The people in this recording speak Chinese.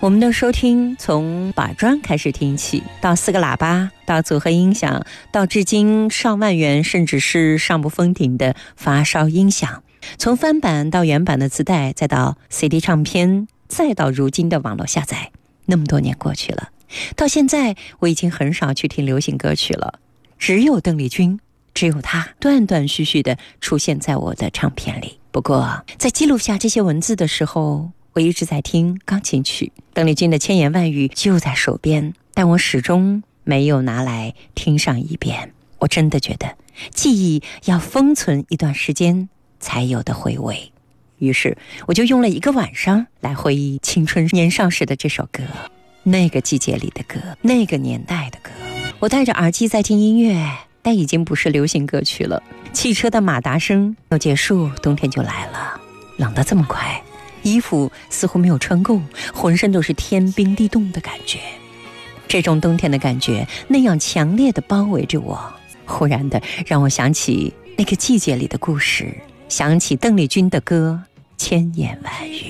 我们的收听从把砖开始听起，到4个喇叭，到组合音响，到至今上万元甚至是上不封顶的发烧音响，从翻版到原版的磁带，再到 CD 唱片，再到如今的网络下载，那么多年过去了，到现在我已经很少去听流行歌曲了，只有邓丽君，只有她断断续续地出现在我的唱片里。不过在记录下这些文字的时候，我一直在听钢琴曲，邓丽君的千言万语就在手边，但我始终没有拿来听上一遍。我真的觉得记忆要封存一段时间才有的回味，于是我就用了1个晚上来回忆青春年少时的这首歌，那个季节里的歌，那个年代的歌。我戴着耳机在听音乐，但已经不是流行歌曲了。汽车的马达声又结束，冬天就来了，冷得这么快，衣服似乎没有穿够，浑身都是天冰地冻的感觉。这种冬天的感觉那样强烈地包围着我，忽然的让我想起那个季节里的故事，想起邓丽君的歌千言万语。